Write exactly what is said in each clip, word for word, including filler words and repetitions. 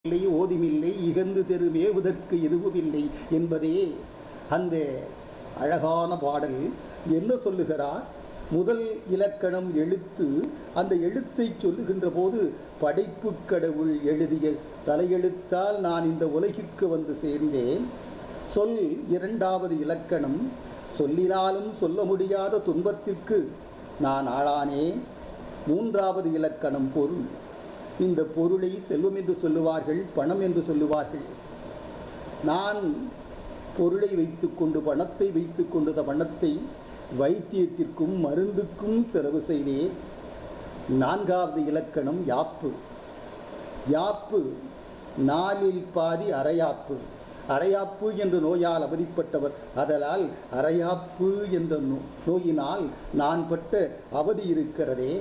இல்லை ஓதிமில்லை இகந்து தெரு மேவுதற்கு எதுவுமில்லை என்பதே அந்த அழகான பாடல். என்ன சொல்லுகிறார்? முதல் இலக்கணம் எழுத்து. அந்த எழுத்தை சொல்லுகின்ற போது படைப்பு கடவுள் எழுதிய தலையெழுத்தால் நான் இந்த உலகிற்கு வந்து சேர்ந்தேன். சொல் இரண்டாவது இலக்கணம். சொல்லினாலும் சொல்ல முடியாத துன்பத்திற்கு நான் ஆளானேன். மூன்றாவது இலக்கணம் பொருள். இந்த பொருளை செல்வம் என்று சொல்லுவார்கள், பணம் என்று சொல்லுவார்கள். நான் பொருளை வைத்துக்கொண்டு பணத்தை வைத்துக்கொண்டு அந்த பணத்தை வைத்தியத்திற்கும் மருந்துக்கும் செலவு செய்தேன். நான்காவது இலக்கணம் யாப்பு. யாப்பு நாலில் பாதி அரையாப்பு. அரையாப்பு என்ற நோயால் அவதிப்பட்டவர். அதனால் அரையாப்பு என்ற நோயினால் நான் பட்ட அவதி இருக்கிறதே.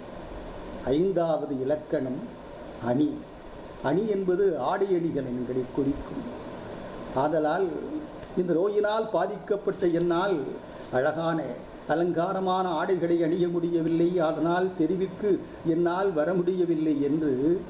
ஐந்தாவது இலக்கணம் அணி. அணி என்பது ஆடை அணிகள் என்களை குறிக்கும். ஆதலால் இந்த நோயினால் பாதிக்கப்பட்ட என்னால் அழகான அலங்காரமான ஆடைகளை அணிய முடியவில்லை, அதனால் தெருவிற்கு என்னால் வர முடியவில்லை என்று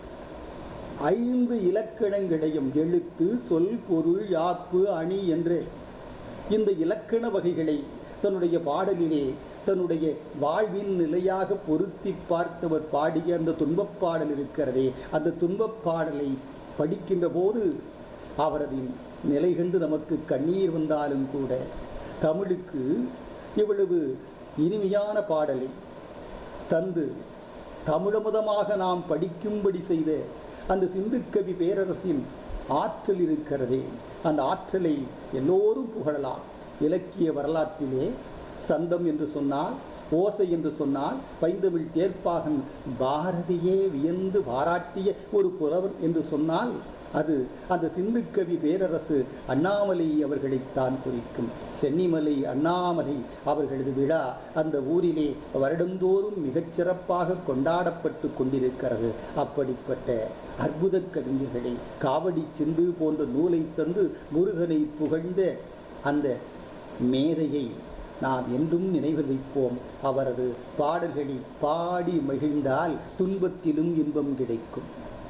ஐந்து இலக்கணங்களையும் எழுத்து, சொல், பொருள், யாப்பு, அணி என்ற இந்த இலக்கண வகைகளை தன்னுடைய பாடலிலே தன்னுடைய வாழ்வின் நிலையாக பொருத்தி பார்த்தவர் பாடிய அந்த துன்பப் பாடல் இருக்கிறதே, அந்த துன்பப் பாடலை படிக்கின்ற போது அவரது நிலை கண்டு நமக்கு கண்ணீர் வந்தாலும் கூட தமிழுக்கு இவ்வளவு இனிமையான பாடலை தந்து தமிழமுதமாக நாம் படிக்கும்படி செய்த அந்த சிந்துக்கவி பேரரசின் ஆற்றல் இருக்கிறதே, அந்த ஆற்றலை எல்லோரும் புகழலாம். இலக்கிய வரலாற்றிலே சந்தம் என்று சொன்னால், ஓசை என்று சொன்னால், பைந்தமிழ் தேர்ப்பாகன் பாரதியே வியந்து பாராட்டிய ஒரு புலவர் என்று சொன்னால் அது அந்த சிந்துக்கவி பேரரசு அண்ணாமலை அவர்களைத்தான் குறிக்கும். சென்னிமலை அண்ணாமலை அவர்களது விழா அந்த ஊரிலே வருடந்தோறும் மிகச்சிறப்பாக கொண்டாடப்பட்டு கொண்டிருக்கிறது. அப்படிப்பட்ட அற்புத கவிஞர்களை காவடி சிந்து போன்ற நூலை தந்து முருகனை புகழ்ந்த அந்த மேதையை நாம் என்றும் நினைவில் வைப்போம். அவரது பாடல்களை பாடி மகிழ்ந்தால் துன்பத்திலும் இன்பம் கிடைக்கும்.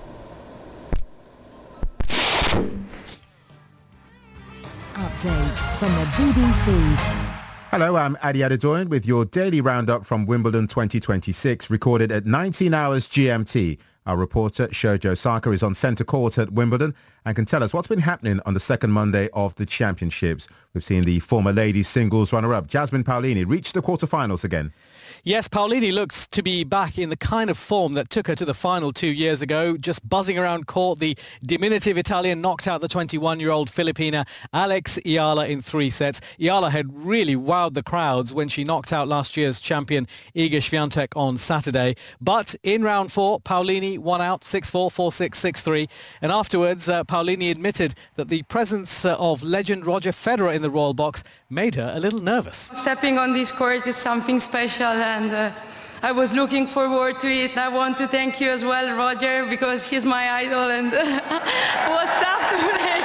Update from the B B C. Hello, I'm Adi Adedoyin with your daily roundup from Wimbledon twenty twenty-six, recorded at nineteen hours G M T. Our reporter, Sergio Saka, is on centre court at Wimbledon and can tell us what's been happening on the second Monday of the championships. We've seen the former ladies singles runner-up, Jasmine Paolini, reach the quarterfinals again. Yes, Paolini looks to be back in the kind of form that took her to the final two years ago, just buzzing around court. The diminutive Italian knocked out the twenty-one-year-old Filipina Alex Ayala in three sets. Ayala had really wowed the crowds when she knocked out last year's champion Iga Swiatek on Saturday. But in round four, Paolini won out six four, four six, six three. And afterwards, uh, Paolini admitted that the presence uh, of legend Roger Federer in the royal box made her a little nervous. Stepping on this court is something special, and uh, I was looking forward to it. I want to thank you as well, Roger, because he's my idol, and uh, it was tough to play.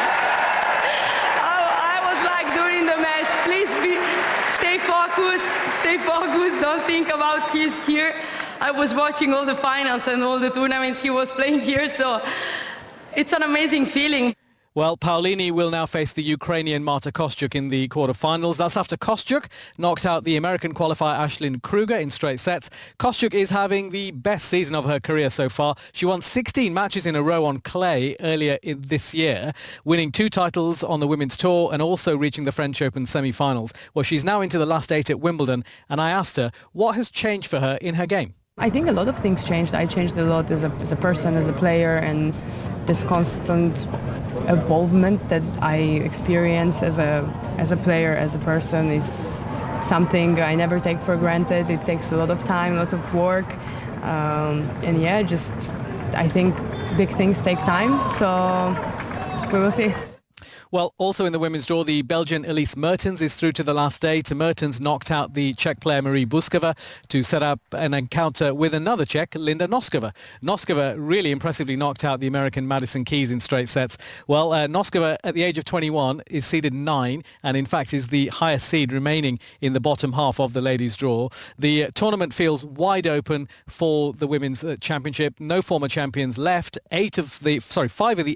I, I was like during the match, please be, stay focused, stay focused, don't think about he's here. I was watching all the finals and all the tournaments he was playing here, so it's an amazing feeling. Well, Paolini will now face the Ukrainian Marta Kostyuk in the quarterfinals. That's after Kostyuk knocked out the American qualifier Ashlyn Kruger in straight sets. Kostyuk is having the best season of her career so far. She won sixteen matches in a row on clay earlier in this year, winning two titles on the women's tour and also reaching the French Open semi-finals. Well, she's now into the last eight at Wimbledon, and I asked her what has changed for her in her game. I think a lot of things changed. I changed a lot as a, as a person, as a player, and this constant involvement that I experience as a as a player, as a person, is something I never take for granted. It takes a lot of time, a lot of work, um, and yeah, just I think big things take time, so we will see. Well, also in the women's draw, the Belgian Elise Mertens is through to the last eight. Mertens knocked out the Czech player Marie Buskova to set up an encounter with another Czech, Linda Noskova. Noskova really impressively knocked out the American Madison Keys in straight sets. Well, uh, Noskova, at the age of twenty-one, is seeded nine and, in fact, is the highest seed remaining in the bottom half of the ladies' draw. The uh, tournament feels wide open for the women's uh, championship. No former champions left. Eight of the, sorry, five of the